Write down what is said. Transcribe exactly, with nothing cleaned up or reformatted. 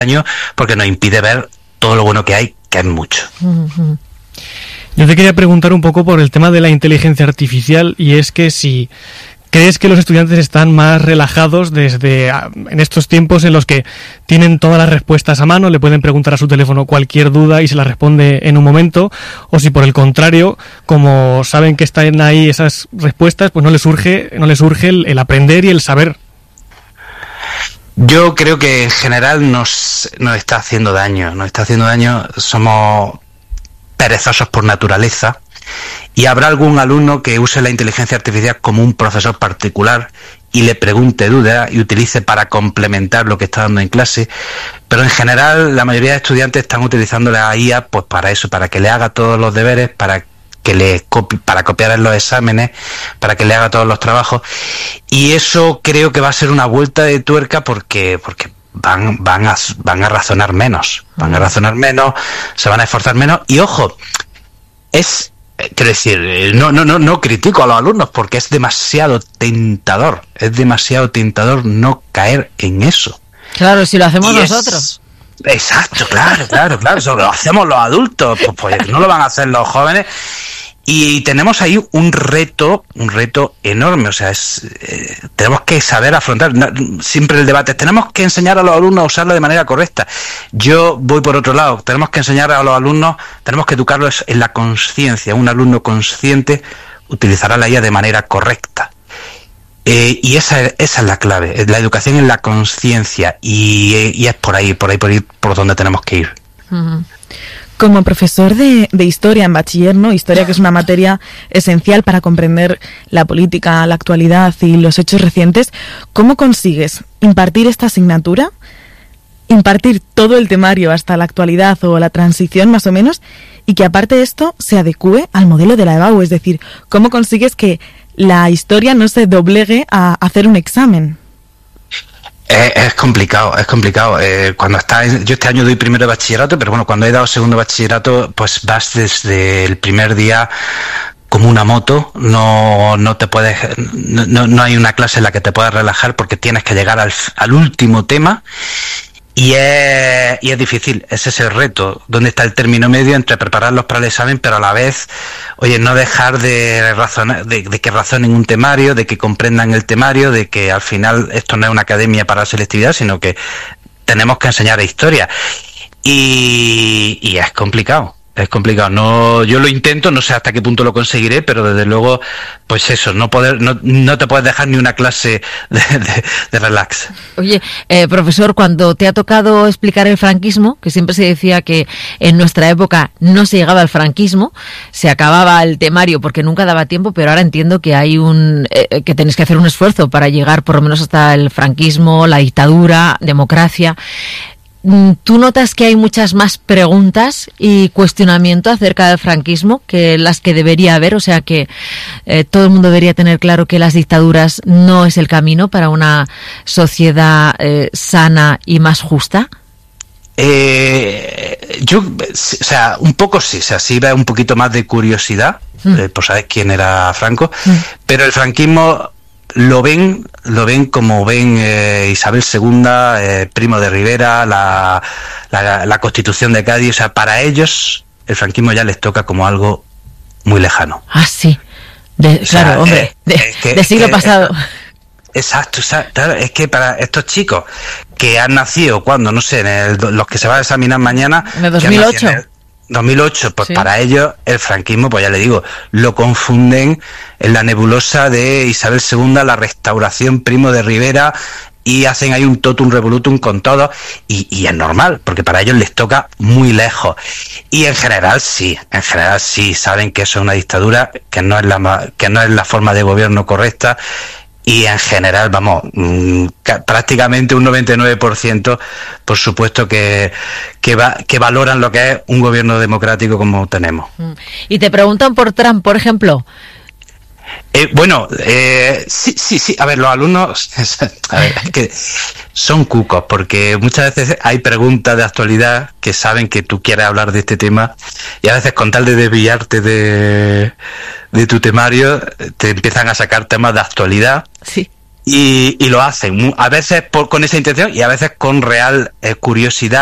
daño porque nos impide ver todo lo bueno que hay, que es mucho. Uh-huh. Yo te quería preguntar un poco por el tema de la inteligencia artificial, y es que si ¿crees que los estudiantes están más relajados desde en estos tiempos en los que tienen todas las respuestas a mano, le pueden preguntar a su teléfono cualquier duda y se la responde en un momento? O si por el contrario, como saben que están ahí esas respuestas, pues no les surge, no les surge el, el aprender y el saber. Yo creo que en general nos, nos está haciendo daño, nos está haciendo daño, somos perezosos por naturaleza. Y habrá algún alumno que use la inteligencia artificial como un profesor particular y le pregunte dudas y utilice para complementar lo que está dando en clase, pero en general la mayoría de estudiantes están utilizando la I A pues para eso, para que le haga todos los deberes, para que le copie, para copiar en los exámenes, para que le haga todos los trabajos, y eso creo que va a ser una vuelta de tuerca porque porque van van a van a razonar menos, van a razonar menos, se van a esforzar menos. Y ojo, es quiero decir, no, no, no, no critico a los alumnos porque es demasiado tentador, es demasiado tentador no caer en eso. Claro, si lo hacemos y nosotros. Es, exacto, claro, claro, claro, eso lo hacemos los adultos, pues, pues no lo van a hacer los jóvenes. Y tenemos ahí un reto, un reto enorme, o sea, es, eh, tenemos que saber afrontar, no, siempre el debate, tenemos que enseñar a los alumnos a usarlo de manera correcta. Yo voy por otro lado, tenemos que enseñar a los alumnos, tenemos que educarlos en la conciencia. Un alumno consciente utilizará la I A de manera correcta. Eh, y esa, esa es la clave, la educación en la conciencia, y, y es por ahí, por ahí, por ahí, por donde tenemos que ir. Uh-huh. Como profesor de, de historia en bachiller, ¿no? Historia, que es una materia esencial para comprender la política, la actualidad y los hechos recientes, ¿cómo consigues impartir esta asignatura, impartir todo el temario hasta la actualidad o la transición más o menos, y que aparte de esto se adecúe al modelo de la E B A U? Es decir, ¿cómo consigues que la historia no se doblegue a hacer un examen? Es, es complicado, es complicado. Eh, cuando estás, yo este año doy primero de bachillerato, pero bueno, cuando he dado segundo de bachillerato, pues vas desde el primer día como una moto. No, no te puedes, no, no hay una clase en la que te puedas relajar porque tienes que llegar al, al último tema. Y es, y es difícil, ese es el reto, donde está el término medio entre prepararlos para el examen, pero a la vez, oye, no dejar de razonar, de, de que razonen un temario, de que comprendan el temario, de que al final esto no es una academia para la selectividad, sino que tenemos que enseñar historia. Y, y es complicado. Es complicado, no, yo lo intento, no sé hasta qué punto lo conseguiré, pero desde luego, pues eso, no poder, no, no te puedes dejar ni una clase de, de, de relax. Oye, eh, profesor, cuando te ha tocado explicar el franquismo, que siempre se decía que en nuestra época no se llegaba al franquismo, se acababa el temario porque nunca daba tiempo, pero ahora entiendo que hay un, eh, que tenéis que hacer un esfuerzo para llegar por lo menos hasta el franquismo, la dictadura, democracia. ¿Tú notas que hay muchas más preguntas y cuestionamiento acerca del franquismo que las que debería haber? O sea, que eh, todo el mundo debería tener claro que las dictaduras no es el camino para una sociedad eh, sana y más justa. Eh, yo, o sea, un poco sí, o sea, sí va un poquito más de curiosidad, mm. eh, por saber quién era Franco, mm. pero el franquismo lo ven lo ven como ven eh, Isabel segunda, eh, Primo de Rivera, la, la, la Constitución de Cádiz. O sea, para ellos el franquismo ya les toca como algo muy lejano. Ah, sí, de, claro, sea, hombre, eh, de, que, de siglo que, pasado. Exacto, exacto, es que para estos chicos que han nacido cuando, no sé, en el, los que se van a examinar mañana, en el dos mil ocho. dos mil ocho, pues sí. Para ellos el franquismo, pues ya le digo, lo confunden en la nebulosa de Isabel segunda, la Restauración, Primo de Rivera, y hacen ahí un totum revolutum con todo, y, y es normal, porque para ellos les toca muy lejos. Y en general sí, en general sí, saben que eso es una dictadura, que no es la, que no es la forma de gobierno correcta. Y en general, vamos, mmm, prácticamente un noventa y nueve por ciento, por supuesto que que, va, que valoran lo que es un gobierno democrático como tenemos. Y te preguntan por Trump, por ejemplo. Eh, bueno, eh, sí, sí, sí. A ver, los alumnos, a ver, es que son cucos, porque muchas veces hay preguntas de actualidad que saben que tú quieres hablar de este tema, y a veces con tal de desviarte de, de tu temario, te empiezan a sacar temas de actualidad. Sí. y, y lo hacen, a veces por, con esa intención y a veces con real eh, curiosidad